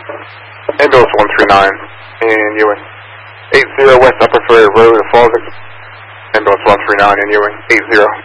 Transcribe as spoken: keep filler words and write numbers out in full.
Ambulance one three nine in Ewing. eight zero West Upper Ferry Road, Falls. Ambulance one three nine in Ewing. eight zero.